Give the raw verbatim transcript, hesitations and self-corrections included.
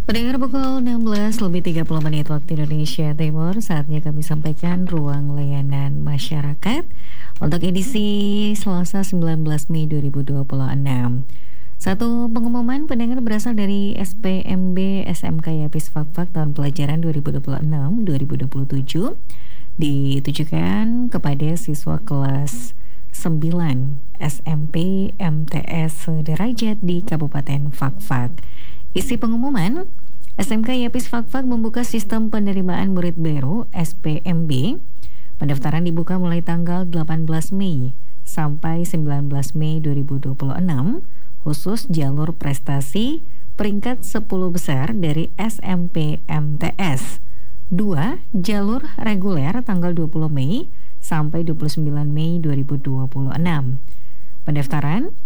Pendengar pukul enam belas lebih tiga puluh menit waktu Indonesia Timur. Saatnya kami sampaikan ruang layanan masyarakat untuk edisi Selasa sembilan belas Mei dua ribu dua puluh enam. Satu pengumuman pendengar berasal dari S P M B S M K Yapis Fakfak tahun pelajaran dua ribu dua puluh enam dua ribu dua puluh tujuh ditujukan kepada siswa kelas sembilan S M P M T S Sederajat di Kabupaten Fakfak. Isi pengumuman, S M K Yapis Fakfak membuka sistem penerimaan murid baru S P M B. Pendaftaran dibuka mulai tanggal delapan belas Mei sampai sembilan belas Mei dua ribu dua puluh enam, khusus jalur prestasi peringkat sepuluh besar dari S M P M T S. Dua, jalur reguler tanggal dua puluh Mei sampai dua puluh sembilan Mei dua ribu dua puluh enam. Pendaftaran